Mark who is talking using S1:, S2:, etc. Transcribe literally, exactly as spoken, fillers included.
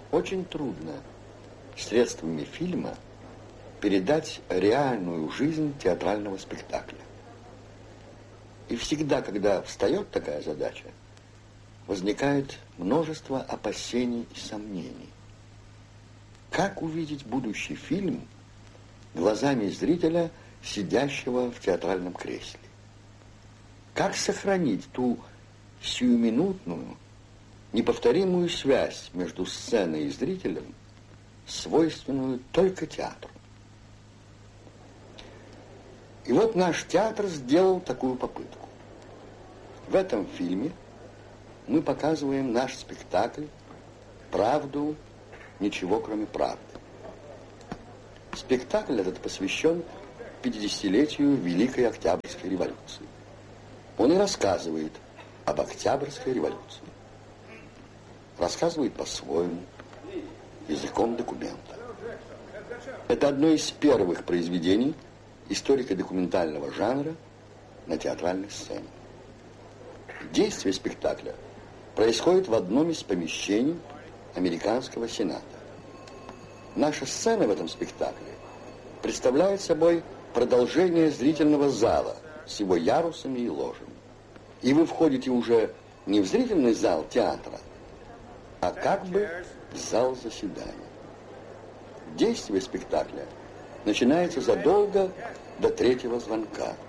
S1: Очень трудно средствами фильма передать реальную жизнь театрального спектакля. И всегда, когда встает такая задача, возникает множество опасений и сомнений. Как увидеть будущий фильм глазами зрителя, сидящего в театральном кресле? Как сохранить ту сиюминутную, неповторимую связь между сценой и зрителем, свойственную только театру? И вот наш театр сделал такую попытку. В этом фильме мы показываем наш спектакль «Правду, ничего кроме правды». Спектакль этот посвящен пятидесятилетию Великой Октябрьской революции. Он и рассказывает об Октябрьской революции. Рассказывает по-своему, языком документа. Это одно из первых произведений историко-документального жанра на театральной сцене. Действие спектакля происходит в одном из помещений американского сената. Наша сцена в этом спектакле представляет собой продолжение зрительного зала с его ярусами и ложами. И вы входите уже не в зрительный зал театра, а как бы в зал заседаний. Действие спектакля начинается задолго до третьего звонка.